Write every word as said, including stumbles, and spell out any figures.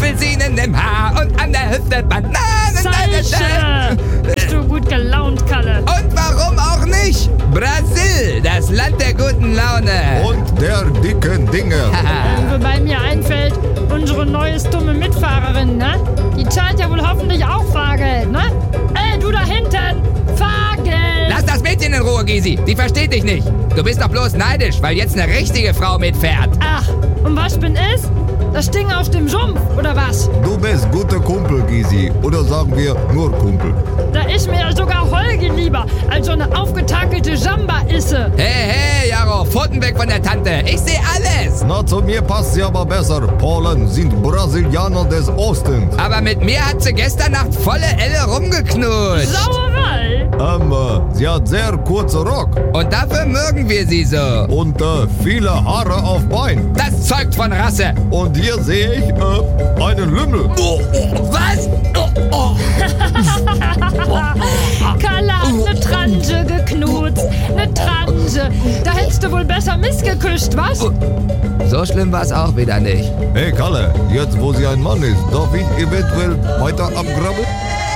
Apfelsinen im Haar und an der Hüfte Bananen. Salze! Bist du gut gelaunt, Kalle? Und warum auch nicht? Brasil, das Land der guten Laune. Und der dicken Dinge. Wobei mir einfällt, unsere neue dumme Mitfahrerin, ne? Die zahlt ja wohl hoffentlich auch Fahrgeld, ne? Ey, du da hinten! Fahrgeld! Lass das Mädchen in Ruhe, Gysi. Die versteht dich nicht. Du bist doch bloß neidisch, weil jetzt eine richtige Frau mitfährt. Ach, und was bin ich? Das Ding auf dem Sumpf, oder was? Du bist guter Kumpel, Gysi. Oder sagen wir nur Kumpel. Da ist mir ja sogar Holgi lieber, als so eine aufgetakelte Samba-Isse. Hey, hey, Jaro, Pfoten weg von der Tante. Ich sehe alles. Na, zu mir passt sie aber besser. Polen sind Brasilianer des Ostens. Aber mit mir hat sie gestern Nacht volle Elle rumgeknutscht. Sauerei! Ähm, äh, sie hat sehr kurze Rock. Und dafür mögen wir sie so. Und äh, viele Haare auf Bein. Das zeugt von Rasse. Und hier sehe ich äh, einen Lümmel. Oh, oh, was? Oh, oh. Kalle hat eine Transe geknutzt. Eine Transe. Da hättest du wohl besser missgeküsst, was? So schlimm war es auch wieder nicht. Hey Kalle, jetzt wo sie ein Mann ist, darf ich eventuell weiter abgraben?